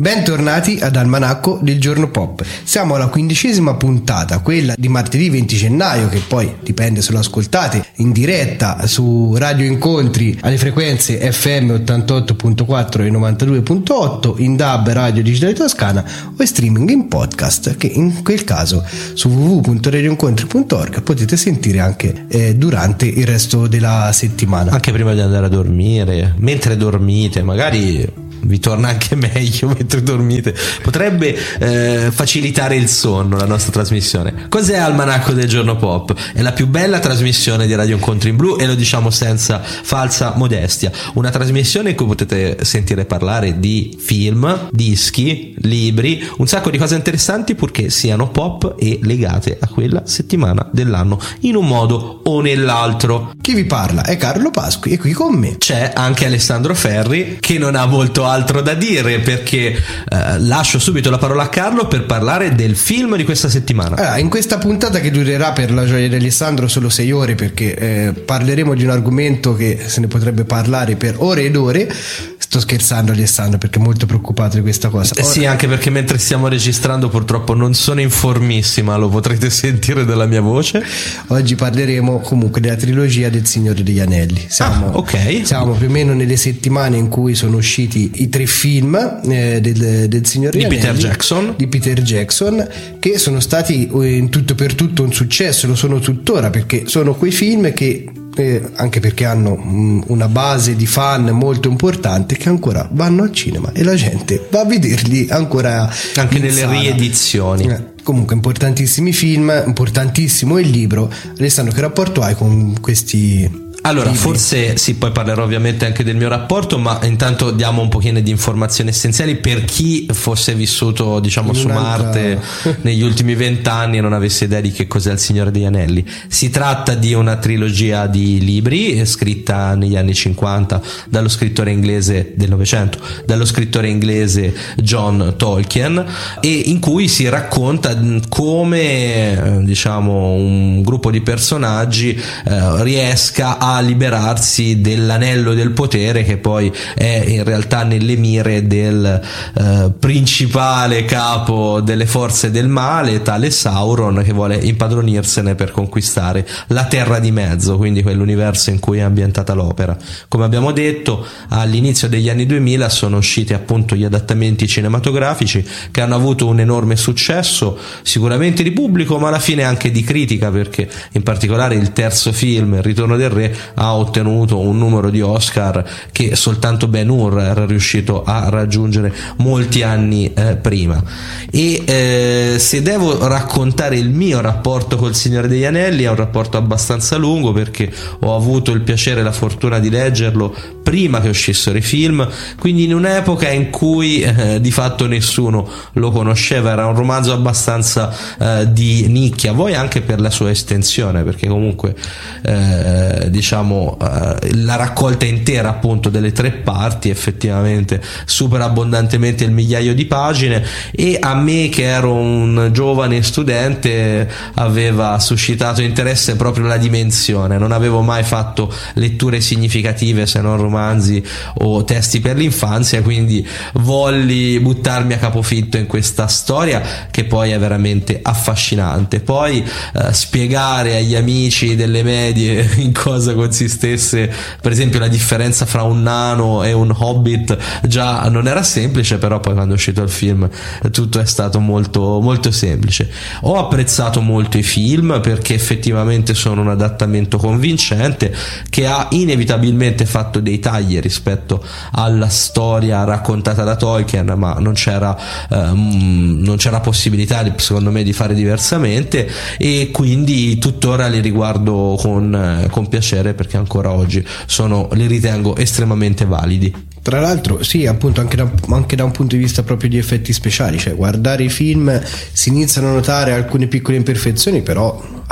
Bentornati ad Almanacco del Giorno Pop. Siamo alla 15ª puntata, quella di martedì 20 gennaio, che poi dipende se lo ascoltate in diretta su Radio Incontri alle frequenze FM 88.4 e 92.8, in DAB Radio Digitale Toscana o in streaming in podcast, che in quel caso su www.radioincontri.org potete sentire anche durante il resto della settimana. Anche prima di andare a dormire, mentre dormite, magari vi torna anche meglio mentre dormite, potrebbe facilitare il sonno la nostra trasmissione. Cos'è Almanacco del Giorno Pop? È la più bella trasmissione di Radio Incontri in Blu, e lo diciamo senza falsa modestia. Una trasmissione in cui potete sentire parlare di film, dischi, libri, un sacco di cose interessanti purché siano pop e legate a quella settimana dell'anno in un modo o nell'altro. Chi vi parla è Carlo Pasqui e qui con me c'è anche Alessandro Ferri, che non ha molto altro da dire, perché lascio subito la parola a Carlo per parlare del film di questa settimana. Allora, in questa puntata, che durerà per la gioia di Alessandro solo 6 ore, perché parleremo di un argomento che se ne potrebbe parlare per ore ed ore. Sto scherzando, Alessandro, perché è molto preoccupato di questa cosa. Sì, anche perché mentre stiamo registrando purtroppo non sono informissima, lo potrete sentire dalla mia voce. Oggi parleremo comunque della trilogia del Signore degli Anelli. Siamo più o meno nelle settimane in cui sono usciti i 3 film del Signore degli Anelli di Peter Jackson, che sono stati in tutto per tutto un successo, lo sono tuttora, perché sono quei film che anche perché hanno una base di fan molto importante, che ancora vanno al cinema e la gente va a vederli ancora anche nelle riedizioni. Comunque importantissimi film, importantissimo il libro. Alessandro, che rapporto hai con questi? Allora, libri? forse sì, poi parlerò ovviamente anche del mio rapporto, ma intanto diamo un pochino di informazioni essenziali per chi fosse vissuto, diciamo, su Marte negli ultimi 20 anni e non avesse idea di che cos'è il Signore degli Anelli. Si tratta di una trilogia di libri scritta negli anni 50 dallo scrittore inglese del Novecento, dallo scrittore inglese John Tolkien, e in cui si racconta come, diciamo, un gruppo di personaggi riesca a liberarsi dell'anello del potere, che poi è in realtà nelle mire del principale capo delle forze del male, tale Sauron, che vuole impadronirsene per conquistare la Terra di Mezzo, quindi quell'universo in cui è ambientata l'opera. Come abbiamo detto, all'inizio degli anni 2000 sono usciti appunto gli adattamenti cinematografici, che hanno avuto un enorme successo, sicuramente di pubblico, ma alla fine anche di critica, perché in particolare il terzo film, Il Ritorno del Re, ha ottenuto un numero di Oscar che soltanto Ben Hur era riuscito a raggiungere molti anni prima. E se devo raccontare il mio rapporto col Signore degli Anelli, è un rapporto abbastanza lungo, perché ho avuto il piacere e la fortuna di leggerlo prima che uscissero i film, quindi in un'epoca in cui di fatto nessuno lo conosceva. Era un romanzo abbastanza di nicchia, voi anche per la sua estensione, perché comunque diciamo la raccolta intera appunto delle 3 parti effettivamente supera abbondantemente il 1.000.000 di pagine, e a me, che ero un giovane studente, aveva suscitato interesse proprio la dimensione. Non avevo mai fatto letture significative se non romanzi o testi per l'infanzia, quindi volli buttarmi a capofitto in questa storia, che poi è veramente affascinante. Poi spiegare agli amici delle medie in cosa consistesse per esempio la differenza fra un nano e un hobbit già non era semplice, però poi quando è uscito il film tutto è stato molto molto semplice. Ho apprezzato molto i film, perché effettivamente sono un adattamento convincente, che ha inevitabilmente fatto dei tagli rispetto alla storia raccontata da Tolkien, ma non c'era possibilità secondo me di fare diversamente, e quindi tuttora li riguardo con piacere, perché ancora oggi li ritengo estremamente validi. Tra l'altro sì, appunto anche da un punto di vista proprio di effetti speciali, cioè guardare i film si iniziano a notare alcune piccole imperfezioni, però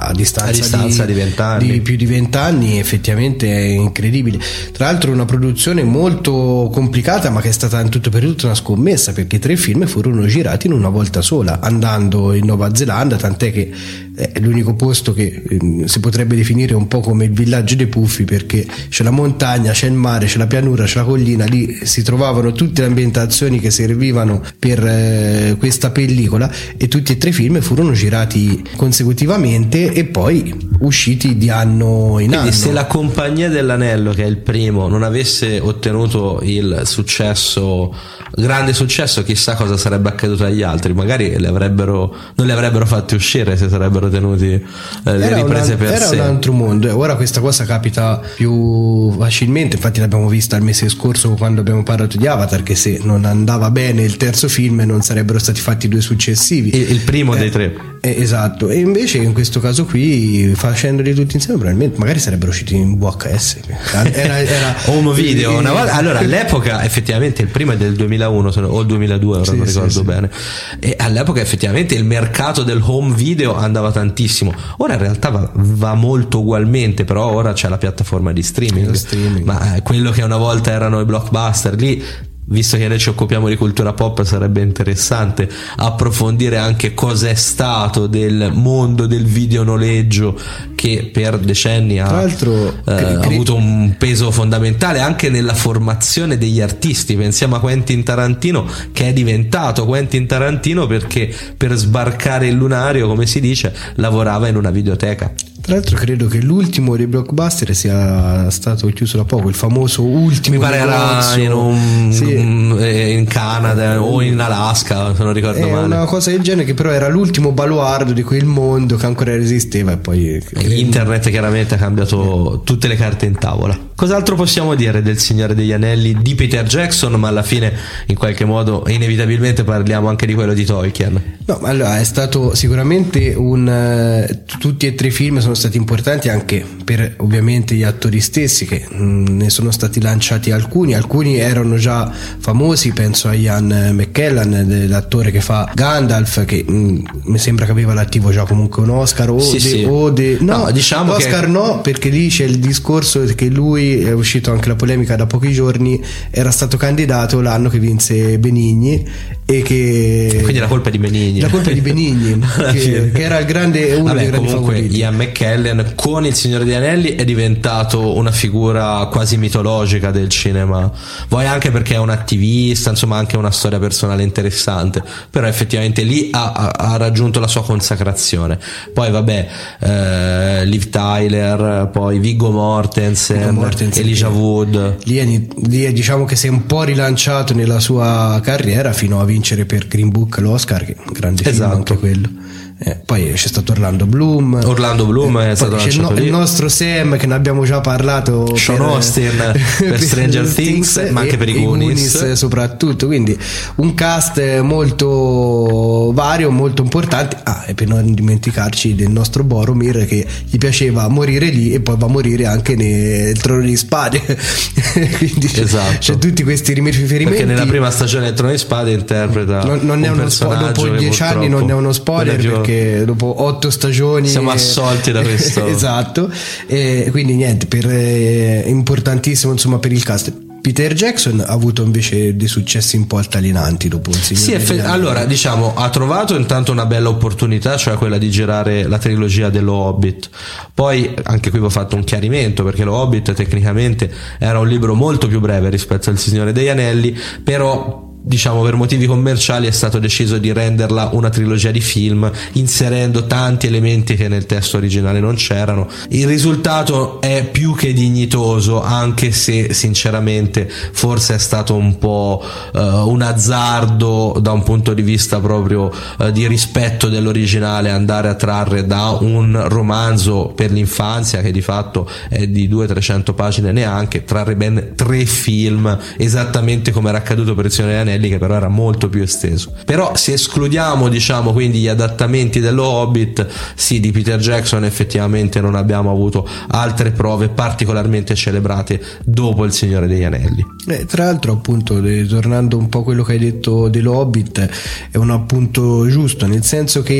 a distanza di 20 anni. Di più di 20 anni, effettivamente è incredibile. Tra l'altro una produzione molto complicata, ma che è stata in tutto per tutto una scommessa, perché 3 film furono girati in una volta sola, andando in Nuova Zelanda, tant'è che è l'unico posto che si potrebbe definire un po' come il villaggio dei puffi, perché c'è la montagna, c'è il mare, c'è la pianura, c'è la collina, lì si trovavano tutte le ambientazioni che servivano per questa pellicola, e tutti e 3 film furono girati consecutivamente e poi usciti di anno in anno. Quindi se la Compagnia dell'Anello, che è il primo, non avesse ottenuto il successo, grande successo, chissà cosa sarebbe accaduto agli altri. Magari non li avrebbero fatti uscire se sarebbero tenuti le riprese per sé. Era un altro mondo. Ora questa cosa capita più facilmente, infatti l'abbiamo vista il mese scorso quando abbiamo parlato di Avatar, che se non andava bene il terzo film non sarebbero stati fatti 2 successivi, il primo dei 3. Esatto, e invece in questo caso qui, facendoli tutti insieme, probabilmente magari sarebbero usciti in VHS, era home video una volta. Allora all'epoca effettivamente il primo è del 2001 o il 2002, ora non ricordo bene, e all'epoca effettivamente il mercato del home video andava tantissimo. Ora in realtà va molto ugualmente, però ora c'è la piattaforma di streaming. Ma quello che una volta erano i blockbuster, lì, visto che noi ci occupiamo di cultura pop, sarebbe interessante approfondire anche cosa è stato del mondo del videonoleggio, che per decenni ha avuto un peso fondamentale anche nella formazione degli artisti. Pensiamo a Quentin Tarantino, che è diventato Quentin Tarantino perché per sbarcare il lunario, come si dice, lavorava in una videoteca. Tra l'altro credo che l'ultimo dei blockbuster sia stato chiuso da poco, il famoso ultimo, mi pare era in Canada o in Alaska, se non ricordo male, una cosa del genere, che però era l'ultimo baluardo di quel mondo che ancora resisteva, e poi internet chiaramente ha cambiato tutte le carte in tavola. Cos'altro possiamo dire del Signore degli Anelli di Peter Jackson? Ma alla fine in qualche modo inevitabilmente parliamo anche di quello di Tolkien. No, allora è stato sicuramente tutti e 3 i film sono stati importanti anche per ovviamente gli attori stessi, che ne sono stati lanciati alcuni erano già famosi. Penso a Ian McKellen, l'attore che fa Gandalf, che mi sembra che aveva l'attivo già comunque un Oscar diciamo Oscar che... no, perché lì c'è il discorso che lui, è uscito anche la polemica da pochi giorni, era stato candidato l'anno che vinse Benigni, e che quindi la colpa è di Benigni, che era il grande, uno dei grandi favoriti. Ian McKellen con Il Signore degli Anelli è diventato una figura quasi mitologica del cinema, vuoi anche perché è un attivista, insomma anche una storia personale interessante, però effettivamente lì ha raggiunto la sua consacrazione. Poi vabbè, Liv Tyler, poi Viggo Mortensen, Elijah Wood, lì diciamo che si è un po' rilanciato nella sua carriera fino a vincere per Green Book l'Oscar, che è un grande film anche quello. Poi c'è stato Orlando Bloom è stato lanciato il nostro Sam, che ne abbiamo già parlato, Sean Austin per Stranger Things, ma anche per i Goonies soprattutto, quindi un cast molto vario, molto importante. E per non dimenticarci del nostro Boromir, che gli piaceva morire lì e poi va a morire anche nel Trono di Spade. Quindi c'è tutti questi riferimenti, perché nella prima stagione del Trono di Spade interpreta non è uno spoiler, dopo 10 anni non è uno spoiler, perché dopo 8 stagioni siamo assolti da questo. Esatto, e quindi niente, importantissimo insomma per il cast. Peter Jackson ha avuto invece dei successi un po' altalenanti dopo il Signore allora diciamo ha trovato intanto una bella opportunità, cioè quella di girare la trilogia dello Hobbit. Poi anche qui va fatto un chiarimento, perché lo Hobbit tecnicamente era un libro molto più breve rispetto al Signore degli Anelli, però diciamo per motivi commerciali è stato deciso di renderla una trilogia di film, inserendo tanti elementi che nel testo originale non c'erano. Il risultato è più che dignitoso, anche se sinceramente forse è stato un po' un azzardo da un punto di vista proprio di rispetto dell'originale, andare a trarre da un romanzo per l'infanzia, che di fatto è di 200-300 pagine neanche, trarre ben 3 film, esattamente come era accaduto per il Signore degli Anelli, che però era molto più esteso. Però se escludiamo diciamo quindi gli adattamenti dello Hobbit, sì, di Peter Jackson effettivamente non abbiamo avuto altre prove particolarmente celebrate dopo il Signore degli Anelli. Tra l'altro appunto, tornando un po' a quello che hai detto dello Hobbit, è un appunto giusto, nel senso che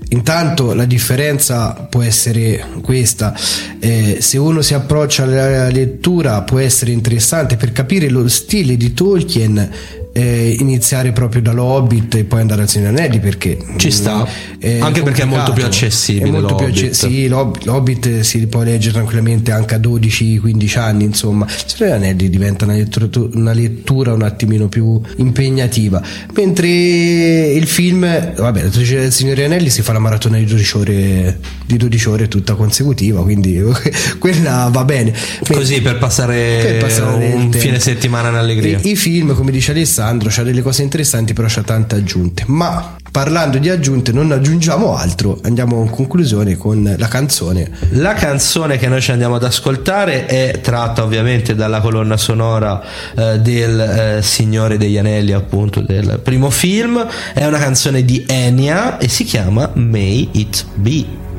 Intanto la differenza può essere questa: se uno si approccia alla lettura può essere interessante per capire lo stile di Tolkien, iniziare proprio da Hobbit e poi andare al Signore degli Anelli, perché ci sta, anche perché è molto più accessibile. Sì, l'Hobbit si può leggere tranquillamente anche a 12-15 anni, insomma. Il Signore degli Anelli diventa una lettura un attimino più impegnativa, mentre il film, vabbè, la trilogia del Signore degli Anelli si fa la maratona di 12 ore tutta consecutiva, quindi quella va bene così per passare un fine settimana in allegria. I film, come dice Alessandro, c'ha delle cose interessanti, però c'ha tante aggiunte. Ma parlando di aggiunte, non aggiungiamo altro, andiamo in conclusione con la canzone. La canzone che noi ci andiamo ad ascoltare è tratta ovviamente dalla colonna sonora del Signore degli Anelli, appunto del primo film. È una canzone di Enya e si chiama May It Be.